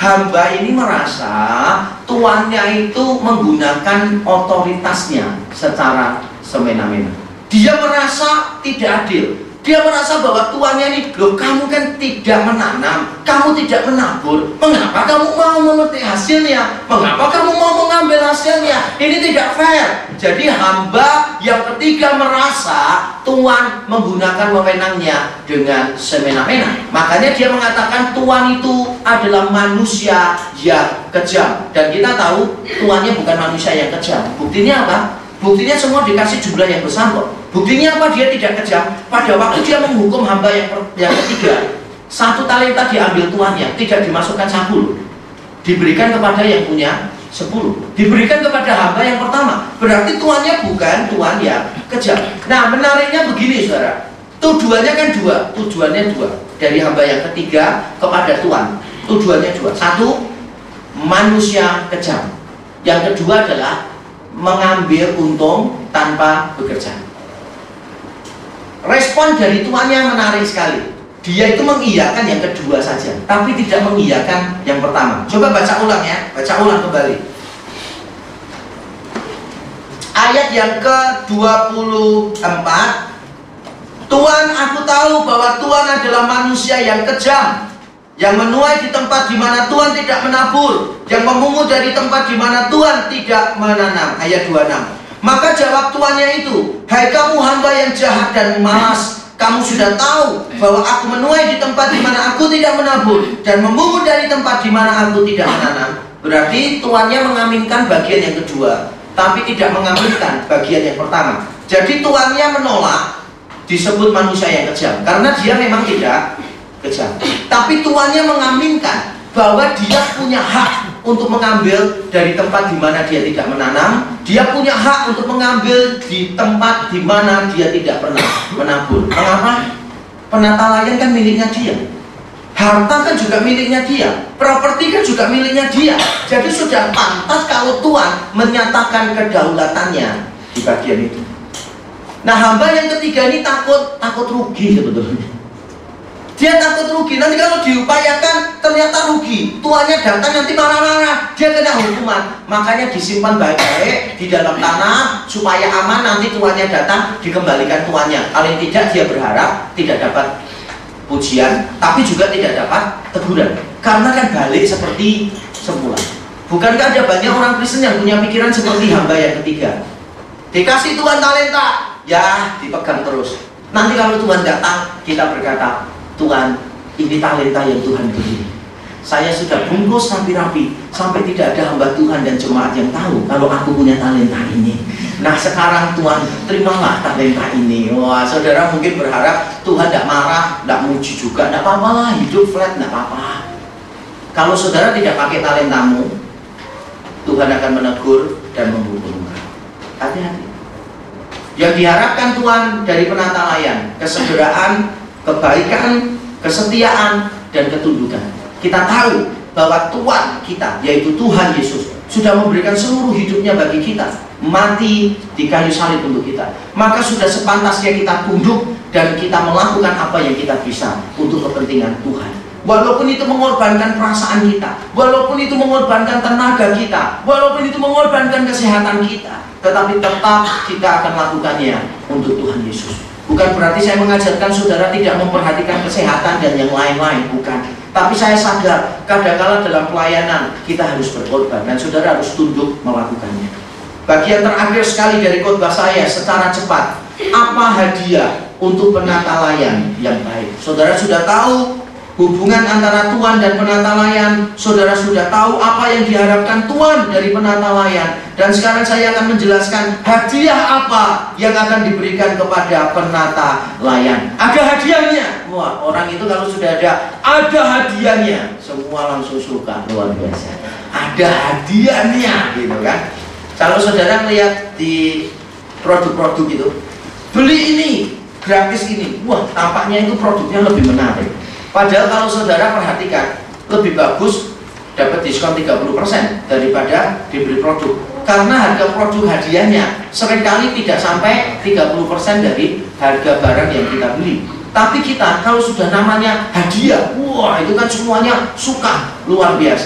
hamba ini merasa tuannya itu menggunakan otoritasnya secara semena-mena. Dia merasa tidak adil. Dia merasa bahwa tuannya ini, loh kamu kan tidak menanam, kamu tidak menabur, mengapa kamu mau memetik hasilnya? Mengapa kamu mau mengambil hasilnya? Ini tidak fair. Jadi hamba yang ketiga merasa tuan menggunakan wewenangnya dengan semena-mena. Makanya dia mengatakan tuan itu adalah manusia yang kejam. Dan kita tahu tuannya bukan manusia yang kejam. Buktinya apa? Buktinya semua dikasih jumlah yang besar kok. Buktinya apa? Dia tidak kejam. Pada waktu dia menghukum hamba yang ketiga, 1 talenta diambil tuannya, tidak dimasukkan saku, diberikan kepada yang punya 10, diberikan kepada hamba yang pertama. Berarti tuannya bukan tuan yang kejam. Nah, menariknya begini saudara, tujuannya kan dua. Tujuannya dua. Dari hamba yang ketiga kepada tuan, tujuannya dua. Satu, manusia kejam. Yang kedua adalah mengambil untung tanpa bekerja. Respon dari tuannya menarik sekali. Dia itu mengiyakan yang kedua saja, tapi tidak mengiyakan yang pertama. Coba baca ulang ya, baca ulang kembali. Ayat yang ke-24. Tuan, aku tahu bahwa Tuan adalah manusia yang kejam, yang menuai di tempat di mana Tuhan tidak menabur, yang memungut dari tempat di mana Tuhan tidak menanam. Ayat 26. Maka jawab tuannya itu, hai kamu hamba yang jahat dan malas, kamu sudah tahu bahwa aku menuai di tempat di mana aku tidak menabur dan memungut dari tempat di mana aku tidak menanam. Berarti tuannya mengaminkan bagian yang kedua, tapi tidak mengaminkan bagian yang pertama. Jadi tuannya menolak disebut manusia yang kejam, karena dia memang tidak kejam. Tapi tuannya mengaminkan bahwa dia punya hak untuk mengambil dari tempat di mana dia tidak menanam. Dia punya hak untuk mengambil di tempat di mana dia tidak pernah menabur. Mengapa? Penata layan kan miliknya dia. Harta kan juga miliknya dia. Properti kan juga miliknya dia. Jadi sudah pantas kalau Tuhan menyatakan kedaulatannya di bagian itu. Nah, hamba yang ketiga ini takut rugi sebetulnya. Dia takut rugi, nanti kalau diupayakan ternyata rugi, tuannya datang nanti marah-marah, dia kena hukuman. Makanya disimpan baik-baik di dalam tanah supaya aman, nanti tuannya datang dikembalikan tuannya. Paling tidak dia berharap tidak dapat pujian, tapi juga tidak dapat teguran, karena kan balik seperti semula. Bukankah ada banyak orang Kristen yang punya pikiran seperti hamba yang ketiga? Dikasih Tuhan talenta, ya dipegang terus. Nanti kalau Tuhan datang, kita berkata, Tuhan, ini talenta yang Tuhan beri. Saya sudah bungkus rapi-rapi sampai tidak ada hamba Tuhan dan jemaat yang tahu kalau aku punya talenta ini. Nah, sekarang Tuhan, terimalah talenta ini. Wah, saudara mungkin berharap Tuhan tidak marah, tidak muji juga, tidak apa-apa lah, hidup flat, tidak apa-apa. Kalau saudara tidak pakai talentamu, Tuhan akan menegur dan menghukum. Hati-hati. Yang diharapkan Tuhan dari penata layan, kesegeraan, kebaikan, kesetiaan, dan ketundukan. Kita tahu bahwa Tuhan kita, yaitu Tuhan Yesus, sudah memberikan seluruh hidupnya bagi kita, mati di kayu salib untuk kita. Maka sudah sepantasnya kita tunduk dan kita melakukan apa yang kita bisa untuk kepentingan Tuhan. Walaupun itu mengorbankan perasaan kita, walaupun itu mengorbankan tenaga kita, walaupun itu mengorbankan kesehatan kita, tetapi tetap kita akan lakukannya untuk Tuhan Yesus. Bukan berarti saya mengajarkan saudara tidak memperhatikan kesehatan dan yang lain-lain, bukan. Tapi saya sadar, kadang-kala dalam pelayanan kita harus berkorban dan saudara harus tunduk melakukannya. Bagian terakhir sekali dari khotbah saya secara cepat, apa hadiah untuk penata layan yang baik? Saudara sudah tahu hubungan antara Tuhan dan penata layan. Saudara sudah tahu apa yang diharapkan Tuhan dari penata layan. Dan sekarang saya akan menjelaskan hadiah apa yang akan diberikan kepada penata layan. Ada hadiahnya. Wah, orang itu kalau sudah ada hadiahnya, semua langsung suka, luar biasa. Ada hadiahnya, gitu kan. Kalau saudara melihat di produk-produk itu, beli ini, gratis ini, wah tampaknya itu produknya lebih menarik. Padahal kalau saudara perhatikan, lebih bagus dapat diskon 30% daripada diberi produk. Karena harga produk hadiahnya seringkali tidak sampai 30% dari harga barang yang kita beli. Tapi kita kalau sudah namanya hadiah, wah itu kan semuanya suka, luar biasa.